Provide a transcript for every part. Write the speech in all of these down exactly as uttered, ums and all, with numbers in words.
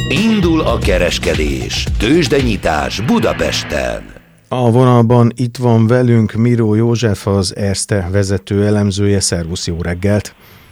Indul a kereskedés. Tőzsdenyitás Budapesten. A vonalban itt van velünk Miró József, az Erste vezető elemzője. Szervusz, jó reggelt!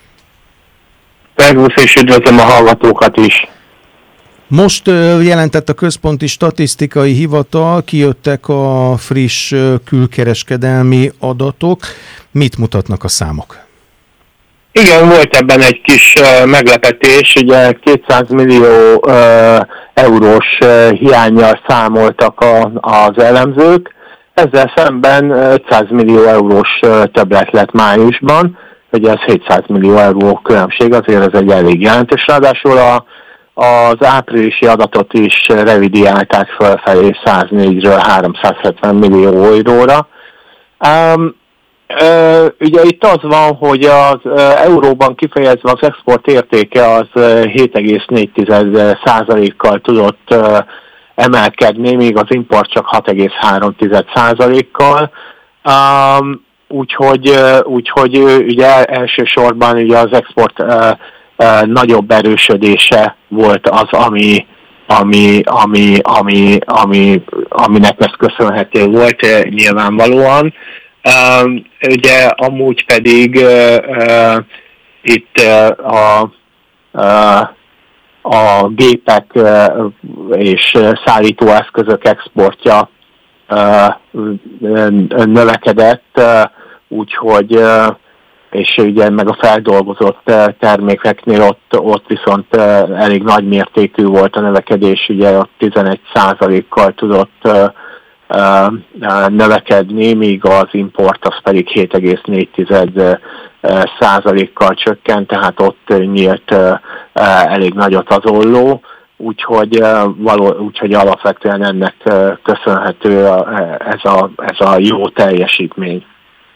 Szervusz, és üdvözlöm a hallgatókat is! Most jelentett a Központi Statisztikai Hivatal, kijöttek a friss külkereskedelmi adatok. Mit mutatnak a számok? Igen, volt ebben egy kis uh, meglepetés, ugye kétszáz millió uh, eurós uh, hiánnyal számoltak a, az elemzők, ezzel szemben ötszáz millió eurós uh, többlet lett májusban, ugye ez hétszáz millió euró különbség, azért ez egy elég jelentős, ráadásul a, az áprilisi adatot is revidiálták fölfelé száznégyről háromszázhetven millió euróra. Um, Uh, ugye itt az van, hogy az uh, euróban kifejezve az export értéke az uh, hét egész négy százalékkal tudott uh, emelkedni, míg az import csak hat egész három százalékkal. Um, úgyhogy, uh, úgyhogy uh, ugye elsősorban ugye az export uh, uh, nagyobb erősödése volt az, ami ami, ami, ami, ami, aminek ez köszönhető volt uh, nyilvánvalóan. Uh, ugye amúgy pedig uh, uh, itt uh, a, uh, a gépek uh, és szállítóeszközök exportja uh, növekedett, uh, úgyhogy uh, és ugye meg a feldolgozott uh, termékeknél ott, ott viszont uh, elég nagy mértékű volt a növekedés, ugye ott tizenegy százalékkal tudott uh, növekedni, míg az import az pedig hét egész négy százalékkal csökkent, tehát ott nyílt elég nagyot az olló, úgyhogy, való, úgyhogy alapvetően ennek köszönhető ez a, ez a jó teljesítmény.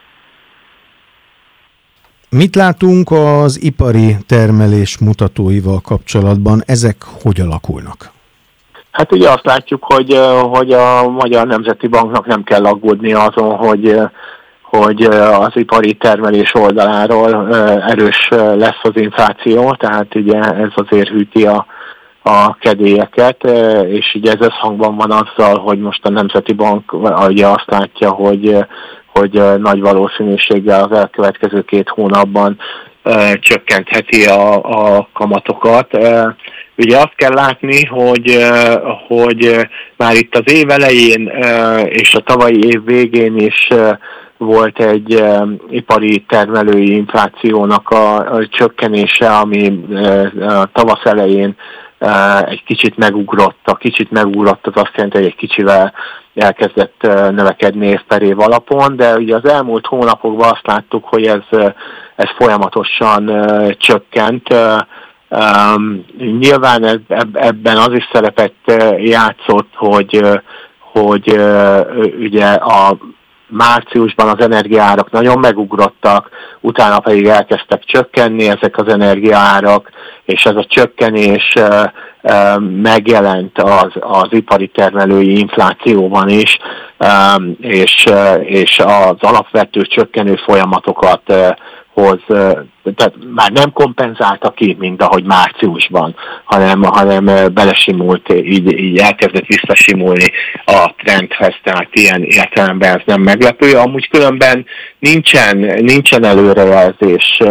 Mit látunk az ipari termelés mutatóival kapcsolatban? Ezek hogy alakulnak? Hát ugye azt látjuk, hogy, hogy a Magyar Nemzeti Banknak nem kell aggódni azon, hogy, hogy az ipari termelés oldaláról erős lesz az infláció, tehát ugye ez azért hűti a, a kedélyeket, és ugye ez összhangban van azzal, hogy most a Nemzeti Bank ugye azt látja, hogy, hogy nagy valószínűséggel az elkövetkező két hónapban csökkentheti a, a kamatokat. Ugye azt kell látni, hogy, hogy már itt az év elején és a tavalyi év végén is volt egy ipari termelői inflációnak a, a csökkenése, ami a tavasz elején egy kicsit megugrott. A kicsit megugrott az azt jelenti, hogy egy kicsivel elkezdett növekedni év per év alapon, de ugye az elmúlt hónapokban azt láttuk, hogy ez, ez folyamatosan csökkent. Um, nyilván eb, ebben az is szerepet játszott, hogy, hogy uh, ugye a márciusban az energiaárak nagyon megugrottak, utána pedig elkezdtek csökkenni ezek az energiaárak, és ez a csökkenés uh, uh, megjelent az, az ipari termelői inflációban is, um, és, uh, és az alapvető csökkenő folyamatokat uh, hoz, tehát már nem kompenzálta ki, mint ahogy márciusban, hanem, hanem belesimult, így, így elkezdett visszasimulni a trendhez, tehát ilyen értelemben ez nem meglepő. Amúgy különben nincsen, nincsen előrejelzés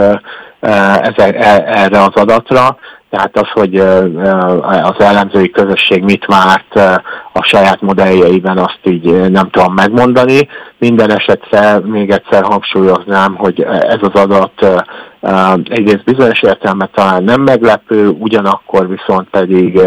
erre az adatra, tehát az, hogy az elemzői közösség mit várt a saját modelljeiben, azt így nem tudom megmondani. Minden esetre még egyszer hangsúlyoznám, hogy ez az adat egyrészt bizonyos értelemben talán nem meglepő, ugyanakkor viszont pedig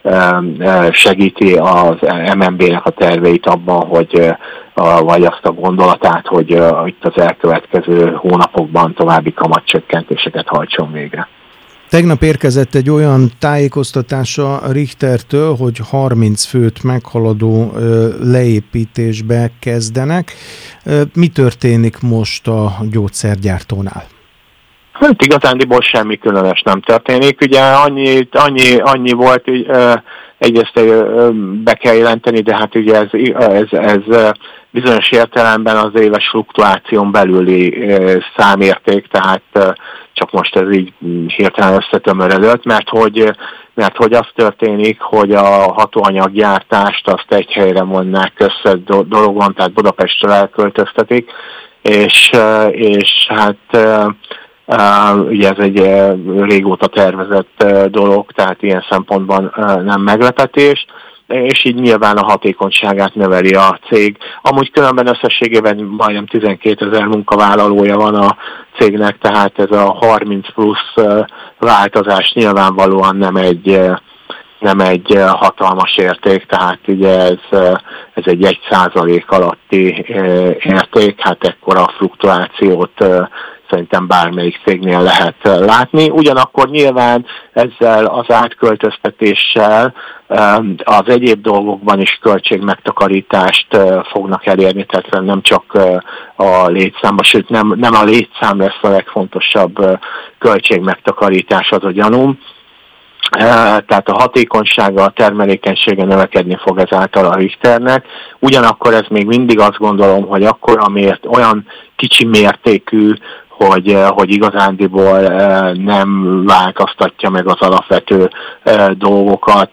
segíti az em en bé-nek a terveit abban, hogy vagy azt a gondolatát, hogy itt az elkövetkező hónapokban további kamatcsökkentéseket hajtson végre. Tegnap érkezett egy olyan tájékoztatása Richtertől, hogy harminc főt meghaladó leépítésbe kezdenek. Mi történik most a gyógyszergyártónál? Hát igazándiból semmi különös nem történik. Ugye annyi, annyi, annyi volt, hogy egyrészt be kell jelenteni, de hát ugye ez, ez, ez bizonyos értelemben az éves fluktuáción belüli számérték, tehát csak most ez így hirtelen összetömöredött, mert hogy mert hogy az történik, hogy a hatóanyaggyártást azt egy helyre mondnák össze dologon, tehát Budapestről elköltöztetik, és, és hát ugye ez egy régóta tervezett dolog, tehát ilyen szempontban nem meglepetés, és így nyilván a hatékonyságát növeli a cég. Amúgy különben összességében majdnem tizenkétezer munkavállalója van a cégnek, tehát ez a harminc plusz változás nyilvánvalóan nem egy, nem egy hatalmas érték, tehát ugye ez, ez egy egy százalék alatti érték, hát ekkora fluktuációt szerintem bármelyik cégnél lehet látni. Ugyanakkor nyilván ezzel az átköltöztetéssel az egyéb dolgokban is költségmegtakarítást fognak elérni, tehát nem csak a létszámba, sőt nem, nem a létszám lesz a legfontosabb költségmegtakarítás, az a gyanúm. Tehát a hatékonysága, a termelékenysége növekedni fog ezáltal a Richternek. Ugyanakkor ez még mindig azt gondolom, hogy akkor amiért olyan kicsi mértékű, hogy, hogy igazándiból nem változtatja meg az alapvető dolgokat,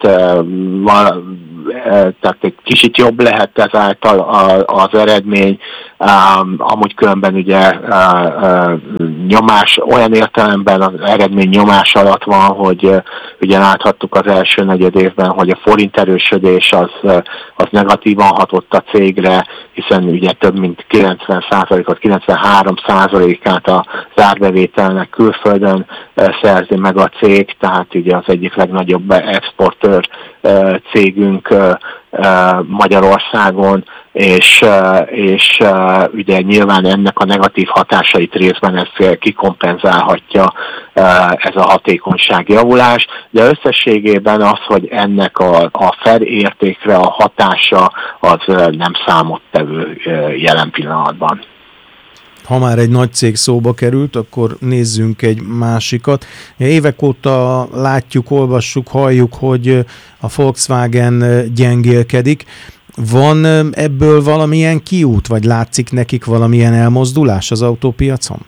tehát egy kicsit jobb lehet ezáltal az eredmény, amúgy különben ugye nyomás, olyan értelemben az eredmény nyomás alatt van, hogy ugye láthattuk az első negyed évben, hogy a forint erősödés az, az negatívan hatott a cégre, hiszen ugye több mint kilencven százalékot, kilencvenhárom százalékát az árbevételnek külföldön szerzi meg a cég, tehát ugye az egyik legnagyobb exportőr cégünk Magyarországon, és, és ugye nyilván ennek a negatív hatásait részben ezt kikompenzálhatja ez a hatékonysági javulás, de összességében az, hogy ennek a, a fair értékre a hatása az nem számottevő jelen pillanatban. Ha már egy nagy cég szóba került, akkor nézzünk egy másikat. Évek óta látjuk, olvassuk, halljuk, hogy a Volkswagen gyengélkedik. Van ebből valamilyen kiút, vagy látszik nekik valamilyen elmozdulás az autópiacon?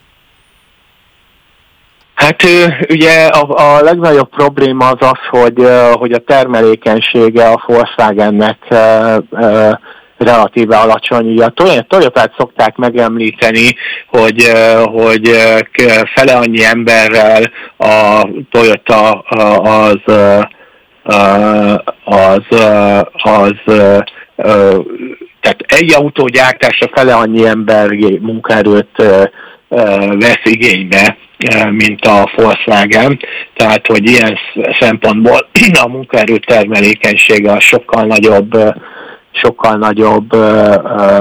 Hát ugye a, a legnagyobb probléma az az, hogy, hogy a termelékenysége a Volkswagennek relatíve alacsony. Ugye a Toyotát szokták megemlíteni, hogy, hogy fele annyi emberrel a Toyota az, az, az, az tehát egy autógyártásra fele annyi ember munkaerőt vesz igénybe, mint a Volkswagen. Tehát, hogy ilyen szempontból a munkaerő termelékenysége a sokkal nagyobb, sokkal nagyobb, uh,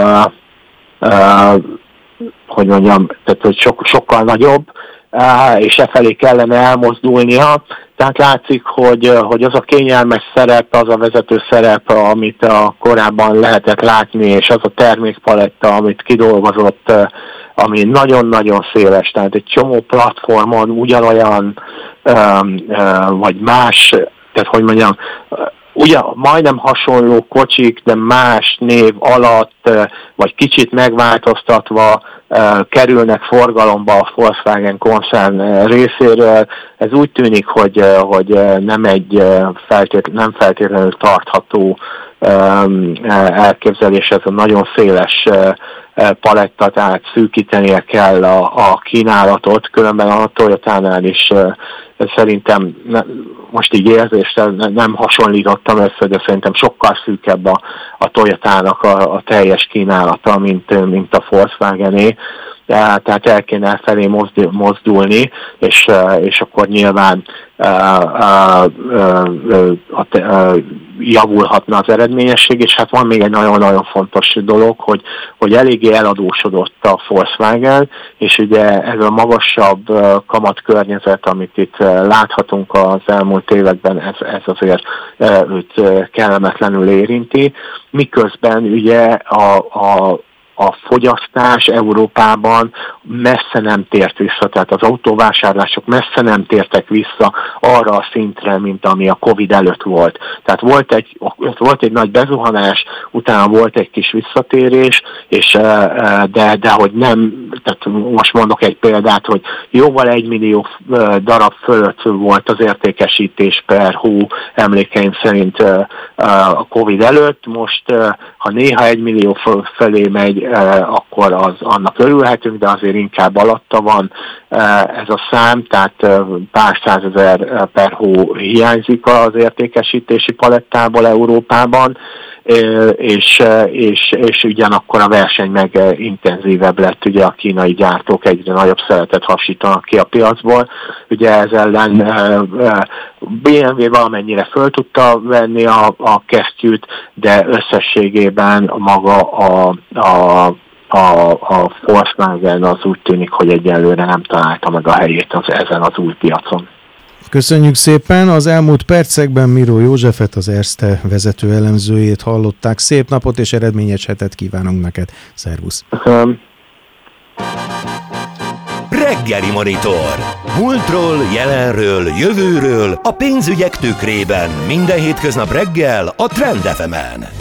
uh, hogy mondjam, tehát, hogy so, sokkal nagyobb, uh, és e felé kellene elmozdulnia. Tehát látszik, hogy, hogy az a kényelmes szerep, az a vezető szerep, amit a korábban lehetett látni, és az a termékpaletta, amit kidolgozott, ami nagyon-nagyon széles, tehát egy csomó platformon ugyanolyan, um, uh, vagy más, tehát hogy mondjam, ugye majdnem hasonló kocsik, de más név alatt, vagy kicsit megváltoztatva kerülnek forgalomba a Volkswagen koncern részéről. Ez úgy tűnik, hogy, hogy nem egy feltét, nem feltétlenül tartható elképzelés, ez a nagyon széles paletta, tehát szűkítenie kell a, a kínálatot, különben a Toyotánál is szerintem most így érzéssel nem hasonlítottam össze, de szerintem sokkal szűkebb a, a Toyotának a, a teljes kínálata, mint, mint a Volkswagené. Tehát el kéne felé mozdulni, és, és akkor nyilván javulhatna az eredményesség, és hát van még egy nagyon-nagyon fontos dolog, hogy, hogy eléggé eladósodott a Volkswagen, és ugye ez a magasabb kamatkörnyezet, amit itt láthatunk az elmúlt években, ez, ez azért őt kellemetlenül érinti, miközben ugye a, a a fogyasztás Európában messze nem tért vissza, tehát az autóvásárlások messze nem tértek vissza arra a szintre, mint ami a Covid előtt volt. Tehát volt egy, volt egy nagy bezuhanás, utána volt egy kis visszatérés, és de, de hogy nem, tehát most mondok egy példát, hogy jóval egy millió darab fölött volt az értékesítés per hó emlékeim szerint a Covid előtt, most ha néha egy millió felé megy, akkor az, annak örülhetünk, de azért inkább alatta van ez a szám, tehát pár százezer per hó hiányzik az értékesítési palettából Európában, és, és, és ugyanakkor a verseny meg intenzívebb lett, ugye a kínai gyártók egyre nagyobb szeretet hasítanak ki a piacból, ugye ez ellen bé em vé valamennyire föl tudta venni a, a kesztyűt, de összességében maga a, a A, a Volkswagen az úgy tűnik, hogy egyelőre nem találta meg a helyét az, ezen az új piacon. Köszönjük szépen! Az elmúlt percekben Miró Józsefet, az Erste vezető elemzőjét hallották. Szép napot és eredményes hetet kívánunk neked. Szervusz! Köszönöm. Reggeli Monitor. Múltról, jelenről, jövőről, a pénzügyek tükrében minden hétköznap reggel a Trend ef emen.